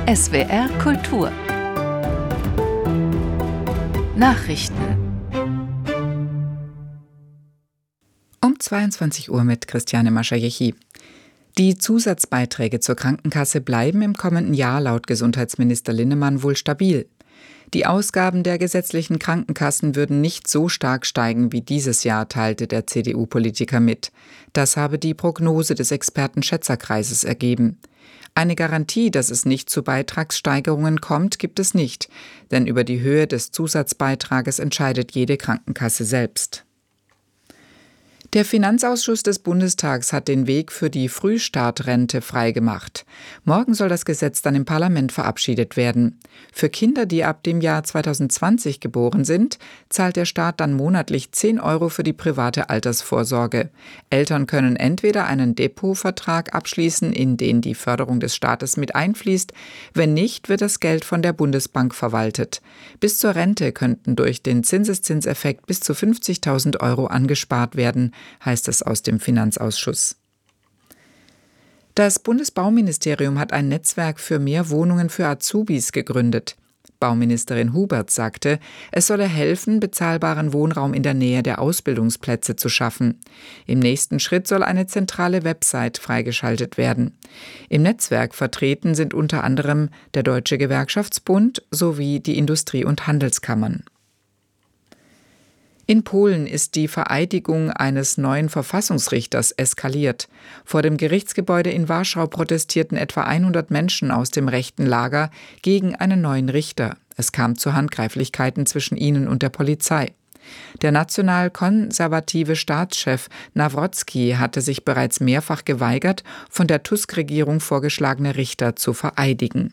SWR Kultur Nachrichten um 22 Uhr mit Christiane Maschajechi. Die Zusatzbeiträge zur Krankenkasse bleiben im kommenden Jahr laut Gesundheitsminister Linnemann wohl stabil. Die Ausgaben der gesetzlichen Krankenkassen würden nicht so stark steigen wie dieses Jahr, teilte der CDU-Politiker mit. Das habe die Prognose des Experten-Schätzerkreises ergeben. Eine Garantie, dass es nicht zu Beitragssteigerungen kommt, gibt es nicht, denn über die Höhe des Zusatzbeitrages entscheidet jede Krankenkasse selbst. Der Finanzausschuss des Bundestags hat den Weg für die Frühstartrente freigemacht. Morgen soll das Gesetz dann im Parlament verabschiedet werden. Für Kinder, die ab dem Jahr 2020 geboren sind, zahlt der Staat dann monatlich 10 € für die private Altersvorsorge. Eltern können entweder einen Depotvertrag abschließen, in den die Förderung des Staates mit einfließt. Wenn nicht, wird das Geld von der Bundesbank verwaltet. Bis zur Rente könnten durch den Zinseszinseffekt bis zu 50.000 € angespart werden, heißt es aus dem Finanzausschuss. Das Bundesbauministerium hat ein Netzwerk für mehr Wohnungen für Azubis gegründet. Bauministerin Hubert sagte, es solle helfen, bezahlbaren Wohnraum in der Nähe der Ausbildungsplätze zu schaffen. Im nächsten Schritt soll eine zentrale Website freigeschaltet werden. Im Netzwerk vertreten sind unter anderem der Deutsche Gewerkschaftsbund sowie die Industrie- und Handelskammern. In Polen ist die Vereidigung eines neuen Verfassungsrichters eskaliert. Vor dem Gerichtsgebäude in Warschau protestierten etwa 100 Menschen aus dem rechten Lager gegen einen neuen Richter. Es kam zu Handgreiflichkeiten zwischen ihnen und der Polizei. Der national-konservative Staatschef Nawrocki hatte sich bereits mehrfach geweigert, von der Tusk-Regierung vorgeschlagene Richter zu vereidigen.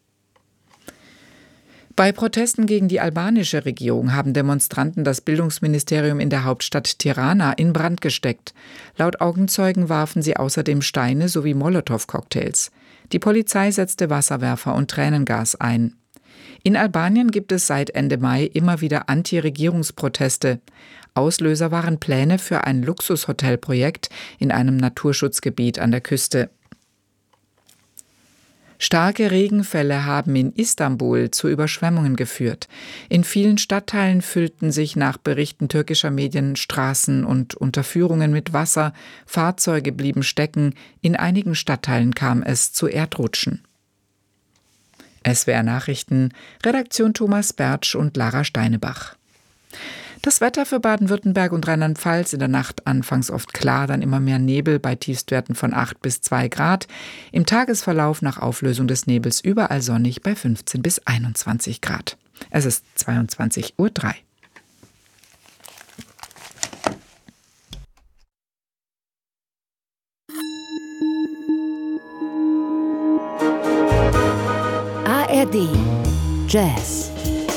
Bei Protesten gegen die albanische Regierung haben Demonstranten das Bildungsministerium in der Hauptstadt Tirana in Brand gesteckt. Laut Augenzeugen warfen sie außerdem Steine sowie Molotow-Cocktails. Die Polizei setzte Wasserwerfer und Tränengas ein. In Albanien gibt es seit Ende Mai immer wieder Anti-Regierungsproteste. Auslöser waren Pläne für ein Luxushotelprojekt in einem Naturschutzgebiet an der Küste. Starke Regenfälle haben in Istanbul zu Überschwemmungen geführt. In vielen Stadtteilen füllten sich nach Berichten türkischer Medien Straßen und Unterführungen mit Wasser, Fahrzeuge blieben stecken, in einigen Stadtteilen kam es zu Erdrutschen. SWR Nachrichten, Redaktion Thomas Bertsch und Lara Steinebach. Das Wetter für Baden-Württemberg und Rheinland-Pfalz: in der Nacht anfangs oft klar, dann immer mehr Nebel bei Tiefstwerten von 8 bis 2 Grad. Im Tagesverlauf nach Auflösung des Nebels überall sonnig bei 15 bis 21 Grad. Es ist 22:03 Uhr. ARD Jazz.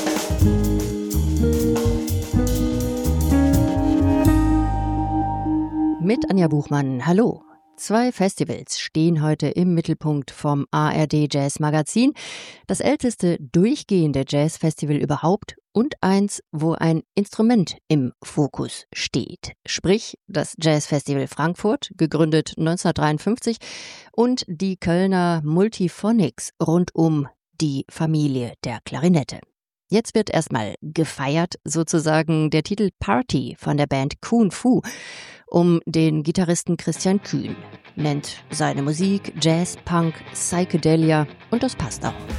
Mit Anja Buchmann, hallo. 2 Festivals stehen heute im Mittelpunkt vom ARD Jazz Magazin. Das älteste durchgehende Jazzfestival überhaupt und eins, wo ein Instrument im Fokus steht. Sprich, das Jazzfestival Frankfurt, gegründet 1953, und die Kölner Multiphonics rund um die Familie der Klarinette. Jetzt wird erstmal gefeiert, sozusagen der Titel Party von der Band Kun Fu um den Gitarristen Christian Kühn. Nennt seine Musik Jazz, Punk, Psychedelia und das passt auch.